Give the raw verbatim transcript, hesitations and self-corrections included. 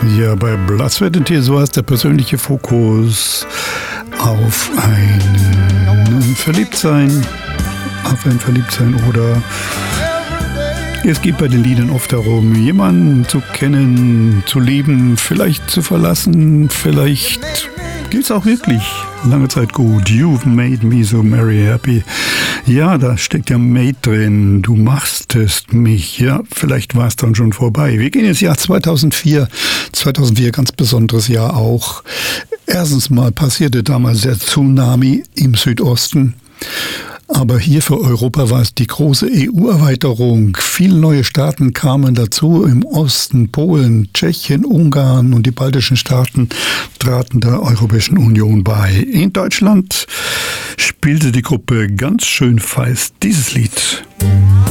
Ja, bei Blood, Sweat and Tears war es der persönliche Fokus auf ein Verliebtsein, auf ein Verliebtsein oder es geht bei den Liedern oft darum, jemanden zu kennen, zu lieben, vielleicht zu verlassen, vielleicht geht's auch wirklich lange Zeit gut. You've made me so very happy. Ja, da steckt ja Made drin. Du machst es mich. Ja, vielleicht war es dann schon vorbei. Wir gehen ins Jahr zweitausendvier. zweitausendvier, ganz besonderes Jahr auch. Erstens mal passierte damals der Tsunami im Südosten. Aber hier für Europa war es die große E U-Erweiterung. Viele neue Staaten kamen dazu im Osten. Polen, Tschechien, Ungarn und die baltischen Staaten traten der Europäischen Union bei. In Deutschland spielte die Gruppe ganz schön feist dieses Lied.